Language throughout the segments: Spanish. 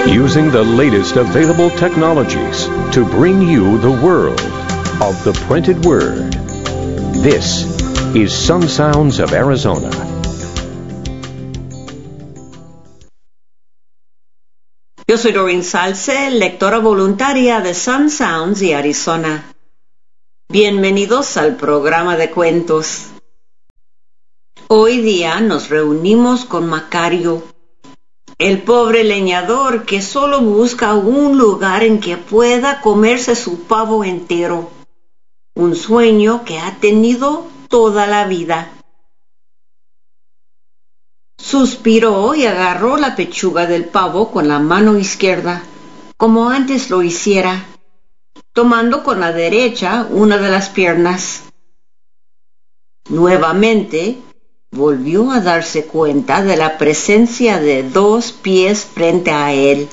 using the latest available technologies to bring you the world of the printed word. This is Sun Sounds of Arizona. Yo soy Doreen Salce, lectora voluntaria de Sun Sounds y Arizona. Bienvenidos al programa de cuentos. Hoy día nos reunimos con Macario, el pobre leñador que solo busca un lugar en que pueda comerse su pavo entero, un sueño que ha tenido toda la vida. Suspiró y agarró la pechuga del pavo con la mano izquierda, como antes lo hiciera, tomando con la derecha una de las piernas. Nuevamente, volvió a darse cuenta de la presencia de dos pies frente a él,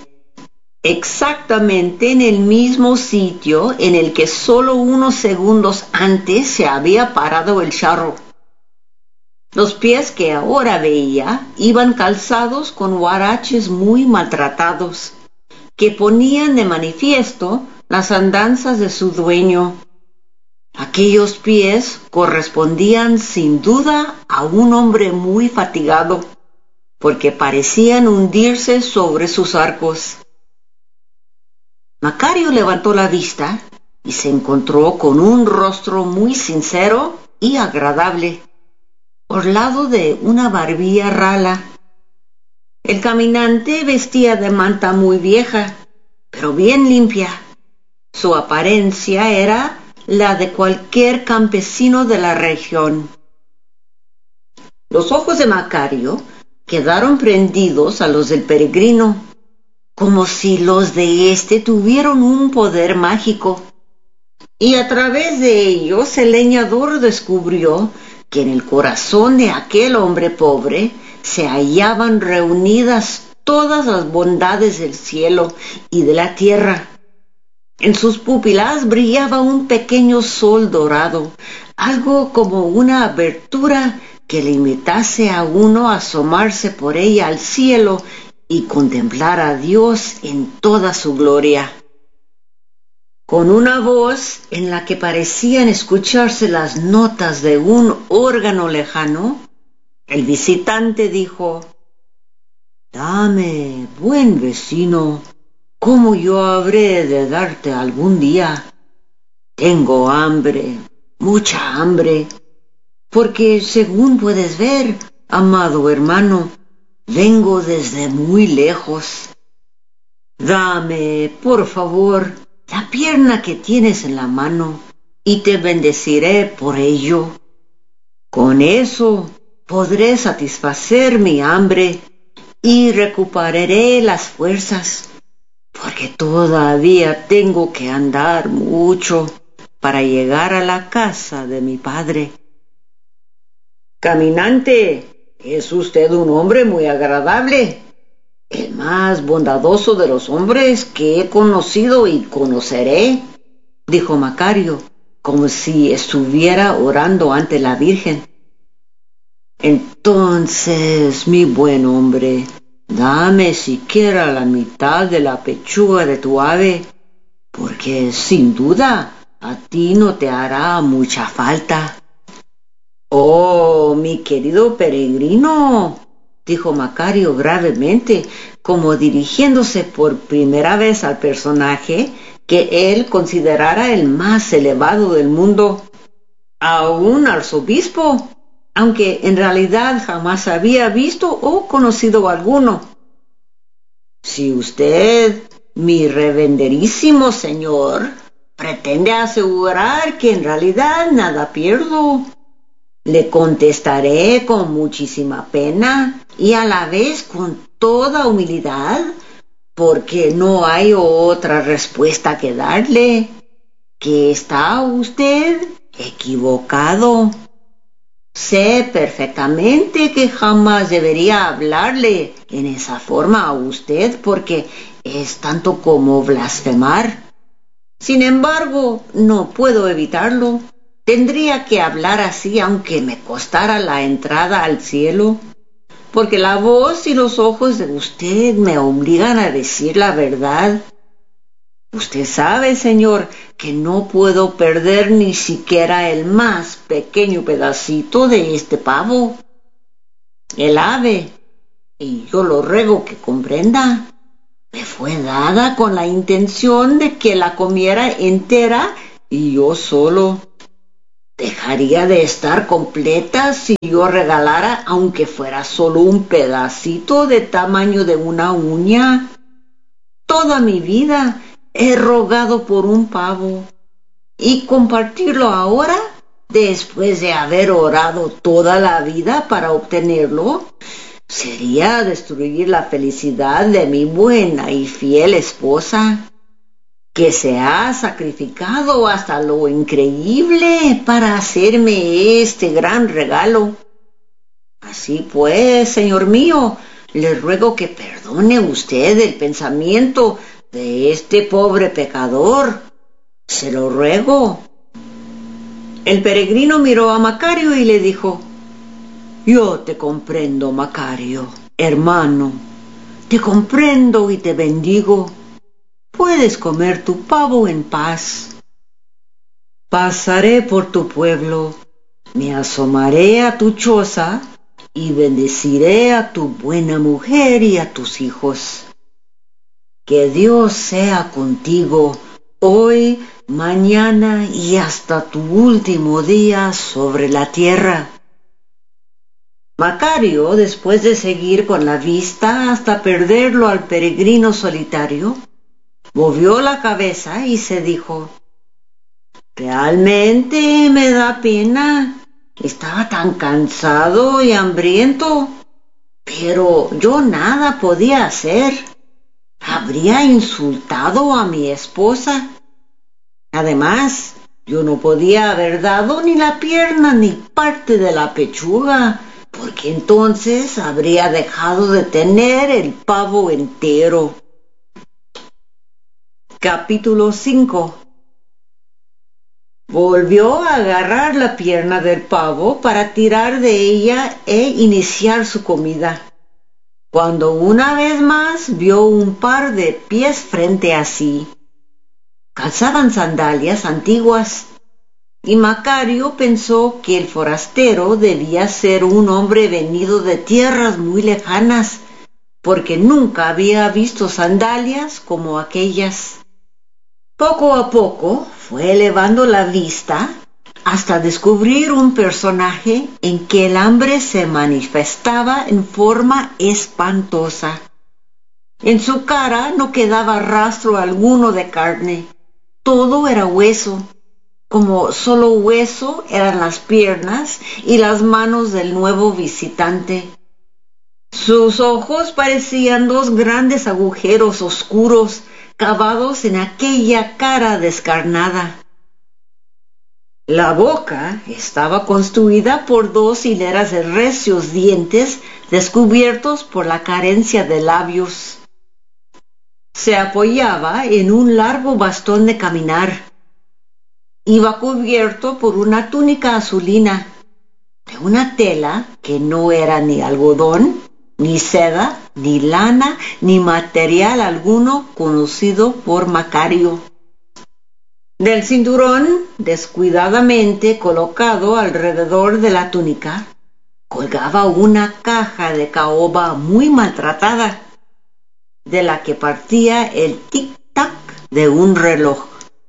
exactamente en el mismo sitio en el que solo unos segundos antes se había parado el charro. Los pies que ahora veía iban calzados con huaraches muy maltratados, que ponían de manifiesto las andanzas de su dueño. Aquellos pies correspondían sin duda a un hombre muy fatigado, porque parecían hundirse sobre sus arcos. Macario levantó la vista y se encontró con un rostro muy sincero y agradable, orlado de una barbilla rala. El caminante vestía de manta muy vieja, pero bien limpia. Su apariencia era la de cualquier campesino de la región. Los ojos de Macario quedaron prendidos a los del peregrino, como si los de éste tuvieran un poder mágico. Y a través de ellos el leñador descubrió que en el corazón de aquel hombre pobre se hallaban reunidas todas las bondades del cielo y de la tierra. En sus pupilas brillaba un pequeño sol dorado, algo como una abertura que le invitase a uno a asomarse por ella al cielo y contemplar a Dios en toda su gloria. Con una voz en la que parecían escucharse las notas de un órgano lejano, el visitante dijo: «Dame, buen vecino, ¿cómo yo habré de darte algún día? Tengo hambre, mucha hambre, porque según puedes ver, amado hermano, vengo desde muy lejos. Dame, por favor, la pierna que tienes en la mano, y te bendeciré por ello. Con eso podré satisfacer mi hambre y recuperaré las fuerzas, porque todavía tengo que andar mucho para llegar a la casa de mi padre». «Caminante, es usted un hombre muy agradable, el más bondadoso de los hombres que he conocido y conoceré», dijo Macario, como si estuviera orando ante la Virgen. «Entonces, mi buen hombre, dame siquiera la mitad de la pechuga de tu ave, porque sin duda a ti no te hará mucha falta». «Oh, mi querido peregrino», dijo Macario gravemente, como dirigiéndose por primera vez al personaje que él considerara el más elevado del mundo, a un arzobispo, aunque en realidad jamás había visto o conocido alguno. «Si usted, mi reverenderísimo señor, pretende asegurar que en realidad nada pierdo, le contestaré con muchísima pena y a la vez con toda humildad, porque no hay otra respuesta que darle, que está usted equivocado. Sé perfectamente que jamás debería hablarle en esa forma a usted, porque es tanto como blasfemar. Sin embargo, no puedo evitarlo. Tendría que hablar así aunque me costara la entrada al cielo. porque la voz y los ojos de usted me obligan a decir la verdad. Usted sabe, señor, que no puedo perder ni siquiera el más pequeño pedacito de este pavo. El ave, y yo lo ruego que comprenda, me fue dada con la intención de que la comiera entera y yo solo. Dejaría de estar completa si yo regalara, aunque fuera solo un pedacito de tamaño de una uña. Toda mi vida he rogado por un pavo, y compartirlo ahora, después de haber orado toda la vida para obtenerlo, sería destruir la felicidad de mi buena y fiel esposa, que se ha sacrificado hasta lo increíble para hacerme este gran regalo. Así pues, señor mío, le ruego que perdone usted el pensamiento de este pobre pecador. Se lo ruego. El peregrino miró a Macario y le dijo: yo te comprendo, Macario, hermano. Te comprendo y te bendigo. Puedes comer tu pavo en paz. Pasaré por tu pueblo, me asomaré a tu choza y bendeciré a tu buena mujer y a tus hijos. Que Dios sea contigo hoy, mañana y hasta tu último día sobre la tierra. Macario, después de seguir con la vista hasta perderlo al peregrino solitario, movió la cabeza y se dijo: realmente me da pena. Estaba tan cansado y hambriento, pero yo nada podía hacer. Habría insultado a mi esposa. Además, yo no podía haber dado ni la pierna ni parte de la pechuga, porque entonces habría dejado de tener el pavo entero. Capítulo 5. Volvió a agarrar la pierna del pavo para tirar de ella e iniciar su comida, cuando una vez más vio un par de pies frente a sí. Calzaban sandalias antiguas, y Macario pensó que el forastero debía ser un hombre venido de tierras muy lejanas, porque nunca había visto sandalias como aquellas. Poco a poco fue elevando la vista hasta descubrir un personaje en que el hambre se manifestaba en forma espantosa. En su cara no quedaba rastro alguno de carne, todo era hueso. Como solo hueso eran las piernas y las manos del nuevo visitante. Sus ojos parecían dos grandes agujeros oscuros cavados en aquella cara descarnada. La boca estaba construida por dos hileras de recios dientes descubiertos por la carencia de labios. Se apoyaba en un largo bastón de caminar. Iba cubierto por una túnica azulina, de una tela que no era ni algodón, ni seda, ni lana, ni material alguno conocido por Macario. Del cinturón, descuidadamente colocado alrededor de la túnica, colgaba una caja de caoba muy maltratada, de la que partía el tic-tac de un reloj.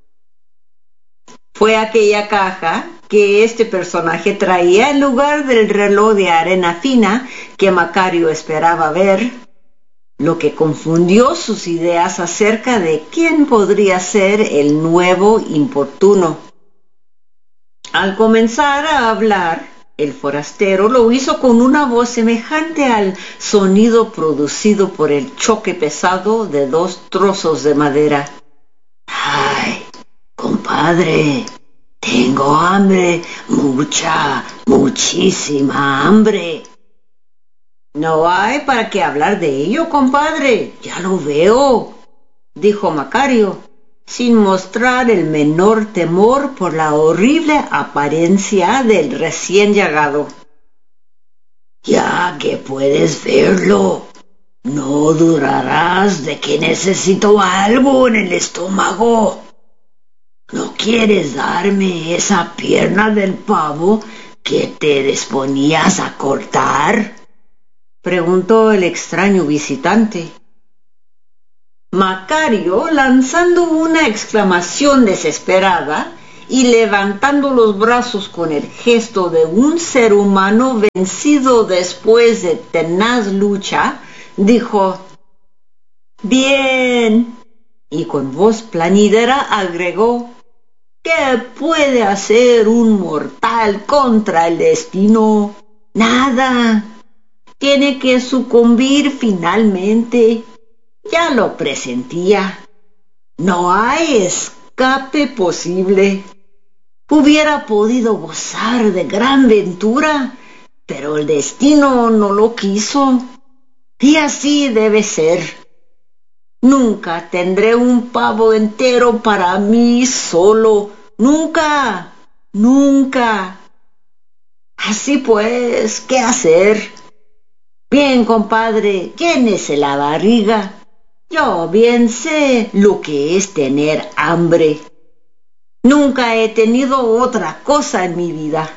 Fue aquella caja que este personaje traía en lugar del reloj de arena fina que Macario esperaba ver, lo que confundió sus ideas acerca de quién podría ser el nuevo importuno. Al comenzar a hablar, el forastero lo hizo con una voz semejante al sonido producido por el choque pesado de dos trozos de madera. ¡Ay, compadre! Tengo hambre, muchísima hambre. No hay para qué hablar de ello, compadre, ya lo veo, dijo Macario, sin mostrar el menor temor por la horrible apariencia del recién llegado. Ya que puedes verlo, no durarás de que necesito algo en el estómago. ¿No quieres darme esa pierna del pavo que te disponías a cortar?, preguntó el extraño visitante. Macario, lanzando una exclamación desesperada y levantando los brazos con el gesto de un ser humano vencido después de tenaz lucha, dijo: «Bien», y con voz plañidera agregó: «¿Qué puede hacer un mortal contra el destino? Nada. Tiene que sucumbir finalmente. Ya lo presentía. No hay escape posible. Hubiera podido gozar de gran ventura, pero el destino no lo quiso. Y así debe ser. Nunca tendré un pavo entero para mí solo. Nunca, nunca. Así pues, ¿qué hacer? Bien, compadre, llénese la barriga. Yo bien sé lo que es tener hambre. Nunca he tenido otra cosa en mi vida.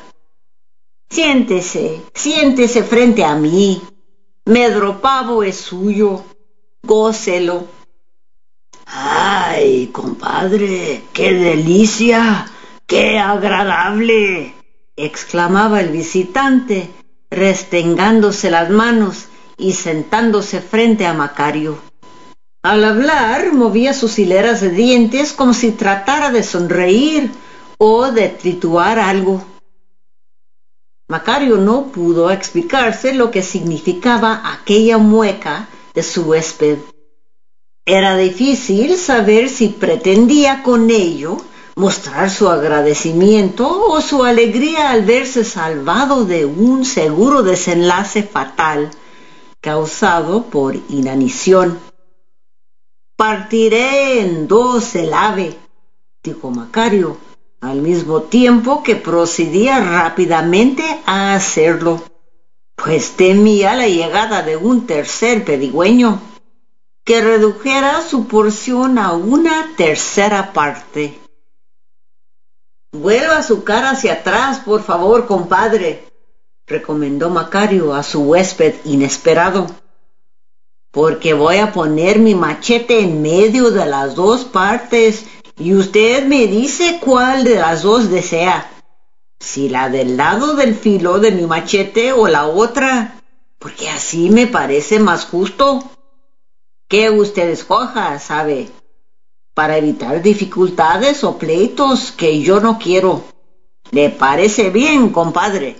Siéntese frente a mí. Medro pavo es suyo. Gócelo». «¡Ay, compadre! ¡Qué delicia! ¡Qué agradable!», exclamaba el visitante, restregándose las manos y sentándose frente a Macario. Al hablar, movía sus hileras de dientes como si tratara de sonreír o de triturar algo. Macario no pudo explicarse lo que significaba aquella mueca de su huésped. Era difícil saber si pretendía con ello mostrar su agradecimiento o su alegría al verse salvado de un seguro desenlace fatal causado por inanición. «Partiré en dos el ave», dijo Macario, al mismo tiempo que procedía rápidamente a hacerlo, pues temía la llegada de un tercer pedigüeño que redujera su porción a una tercera parte. «Vuelva su cara hacia atrás, por favor, compadre», recomendó Macario a su huésped inesperado, «porque voy a poner mi machete en medio de las dos partes y usted me dice cuál de las dos desea, si la del lado del filo de mi machete o la otra, porque así me parece más justo. Que usted escoja, ¿sabe?, para evitar dificultades o pleitos que yo no quiero. ¿Le parece bien, compadre?».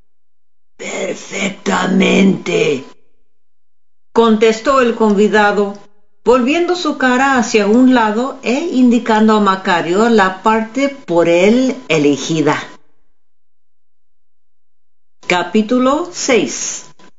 «Perfectamente», contestó el convidado, volviendo su cara hacia un lado e indicando a Macario la parte por él elegida. Capítulo 6.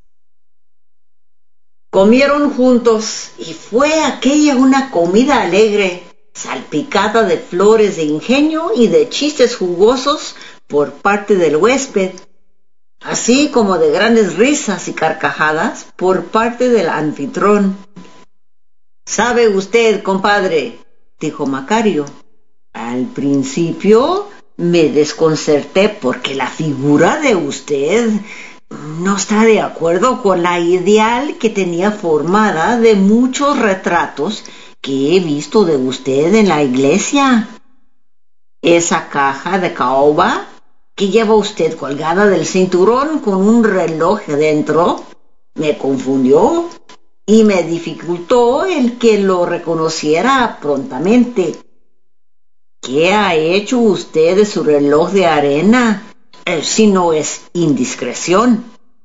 Comieron juntos y fue aquella una comida alegre, salpicada de flores de ingenio y de chistes jugosos por parte del huésped, así como de grandes risas y carcajadas por parte del anfitrión. «¿Sabe usted, compadre?», dijo Macario, «al principio me desconcerté porque la figura de usted no está de acuerdo con la ideal que tenía formada de muchos retratos que he visto de usted en la iglesia. Esa caja de caoba que lleva usted colgada del cinturón con un reloj dentro me confundió y me dificultó el que lo reconociera prontamente. ¿Qué ha hecho usted de su reloj de arena, si no es indiscreción?»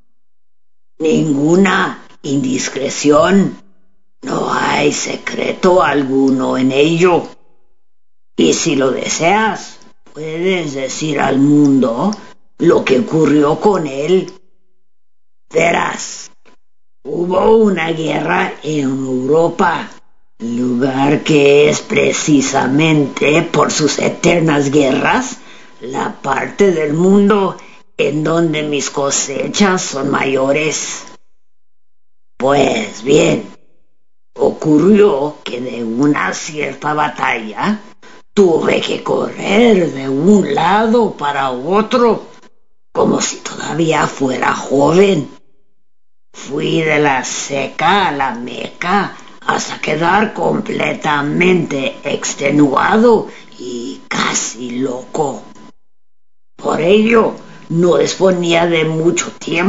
«Ninguna indiscreción. No hay secreto alguno en ello. Y si lo deseas, puedes decir al mundo lo que ocurrió con él. Verás, hubo una guerra en Europa, lugar que es precisamente por sus eternas guerras la parte del mundo en donde mis cosechas son mayores. Pues bien, ocurrió que de una cierta batalla tuve que correr de un lado para otro, como si todavía fuera joven. Fui de la seca a la meca hasta quedar completamente extenuado y casi loco. Por ello, no disponía de mucho tiempo